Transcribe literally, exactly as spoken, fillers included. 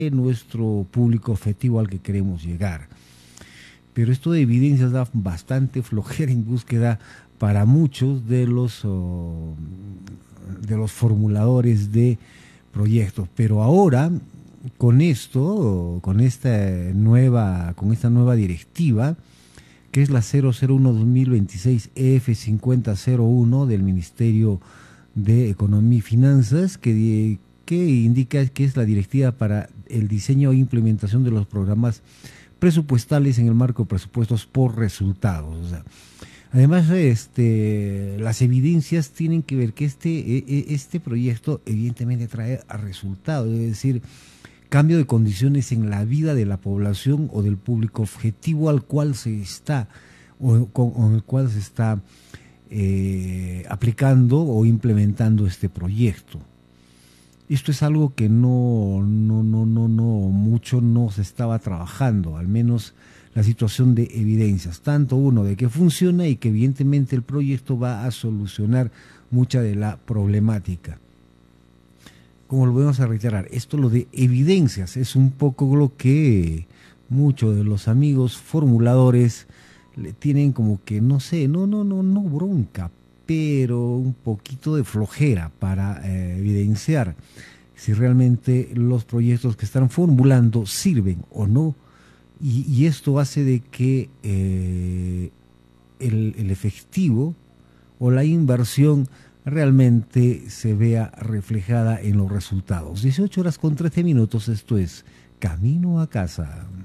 nuestro público objetivo al que queremos llegar. Pero esto de evidencias da bastante flojera en búsqueda para muchos de los oh, de los formuladores de proyectos. Pero ahora, con esto, con esta nueva, con esta nueva directiva, que es la cero cero uno dos mil veintiséis E F cincuenta cero uno del Ministerio de Economía y Finanzas, que, que indica que es la directiva para el diseño e implementación de los programas presupuestales en el marco de presupuestos por resultados. O sea, además, este, las evidencias tienen que ver que este, este proyecto evidentemente trae a resultados, es decir, cambio de condiciones en la vida de la población o del público objetivo al cual se está o con el cual se está eh, aplicando o implementando este proyecto. Esto es algo que no, no, no, no, no, mucho no se estaba trabajando, al menos la situación de evidencias, tanto uno de que funciona y que evidentemente el proyecto va a solucionar mucha de la problemática. Como lo vamos a reiterar, esto lo de evidencias es un poco lo que muchos de los amigos formuladores le tienen como que, no sé, no, no, no, no bronca, pero un poquito de flojera para eh, evidenciar si realmente los proyectos que están formulando sirven o no, y, y esto hace de que eh, el, el efectivo o la inversión realmente se vea reflejada en los resultados. dieciocho horas con trece minutos, esto es Camino a Casa.